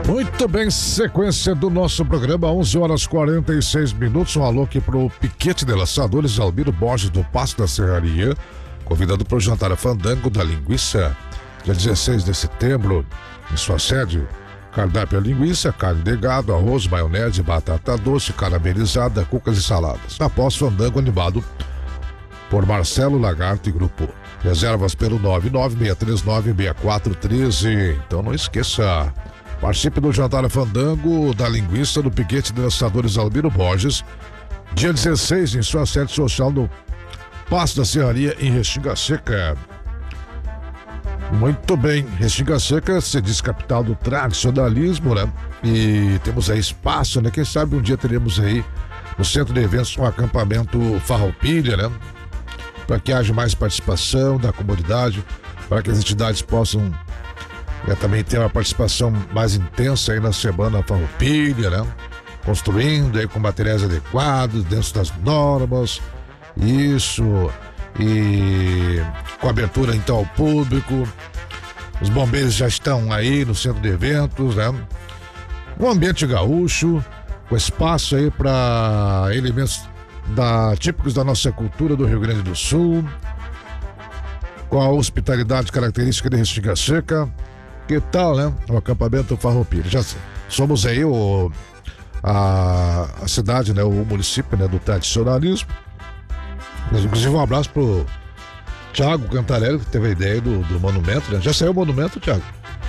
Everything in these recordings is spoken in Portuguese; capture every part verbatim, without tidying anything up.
Muito bem, sequência do nosso programa, onze horas e quarenta e seis minutos. Um alô aqui pro Piquete de Laçadores, Albino Borges do Passo da Serraria, convidado para o jantar a Fandango da Linguiça, dia dezesseis de setembro, em sua sede. Cardápio é linguiça, carne de gado, arroz, maionese, batata doce, caramelizada, cucas e saladas. Após Fandango, animado por Marcelo Lagarto e Grupo. Reservas pelo nove nove seis três nove seis quatro um três. Então não esqueça, participe do jantar a Fandango da Linguiça do Piquete de Lançadores Albino Borges, dia dezesseis, em sua sede social no Passo da Serraria, em Restinga Seca. Muito bem, Restinga Seca se diz capital do tradicionalismo, né? E temos aí espaço, né? Quem sabe um dia teremos aí no centro de eventos um acampamento Farroupilha, né? Para que haja mais participação da comunidade, para que as entidades possam é, também ter uma participação mais intensa aí na semana Farroupilha, né? Construindo aí com materiais adequados, dentro das normas, isso, e com abertura então ao público. Os bombeiros já estão aí no centro de eventos, né? Um ambiente gaúcho, com espaço aí para elementos da, típicos da nossa cultura do Rio Grande do Sul, com a hospitalidade característica de Restinga Seca. Que tal, né? O acampamento Farroupilha. Já somos aí o, a, a cidade, né? O município, né? Do tradicionalismo. Mas, inclusive, um abraço pro Thiago Cantarelli, que teve a ideia do, do monumento, né? Já saiu o monumento, Thiago?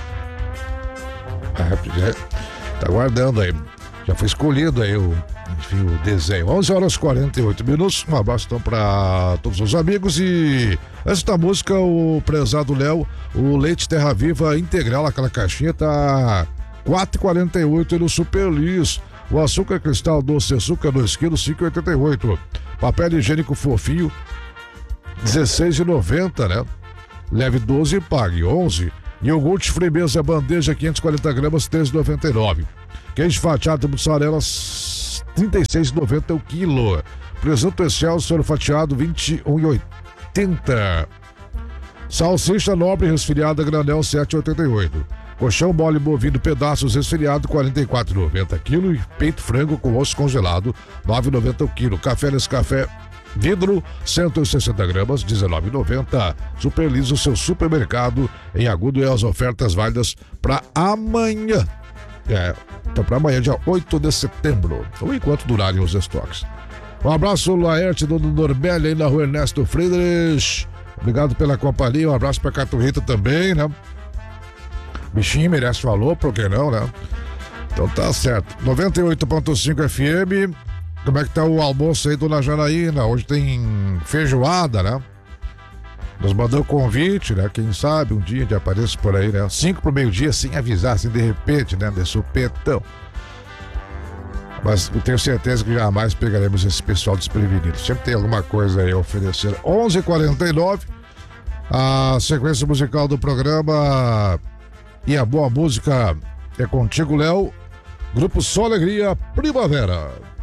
É, já tá guardando aí. Já foi escolhido aí o, enfim, o desenho. onze horas e quarenta e oito minutos. Um abraço então para todos os amigos. E esta música, o prezado Léo, o leite Terra Viva integral, aquela caixinha, tá quatro e quarenta e oito no Super Lis. O açúcar cristal doce açúcar dois quilos, cinco e oitenta e oito. Papel higiênico fofinho, dezesseis e noventa, né? Leve doze e pague onze. Iogurte Frimeza bandeja quinhentos e quarenta gramas, treze e noventa e nove. Queijo fatiado mussarela, trinta e seis e noventa o quilo. Presunto Excelsior fatiado, vinte e um e oitenta. Salsicha nobre resfriada granel, sete e oitenta e oito. Colchão mole bovino pedaços resfriado, quarenta e quatro e noventa quilo. E peito frango com osso congelado, nove e noventa o quilo. Café Nescafé vidro, cento e sessenta gramas, dezenove e noventa. Super Lis, o seu supermercado em Agudo, e as ofertas válidas para amanhã. É, então para amanhã, dia oito de setembro, ou enquanto durarem os estoques. Um abraço, Laerte, do Normelli, aí na rua Ernesto Friedrich. Obrigado pela companhia, um abraço pra Caturrita também, né? Bichinho merece valor, por que não, né? Então tá certo. noventa e oito ponto cinco F M. Como é que tá o almoço aí, dona Janaína? Hoje tem feijoada, né? Nos mandou o convite, né? Quem sabe um dia de apareça por aí, né? Cinco pro meio-dia, sem avisar, assim, de repente, né? De supetão. Mas eu tenho certeza que jamais pegaremos esse pessoal desprevenido. Sempre tem alguma coisa aí a oferecer. onze e quarenta e nove. A sequência musical do programa e a boa música é contigo, Léo. Grupo Só Alegria, Primavera.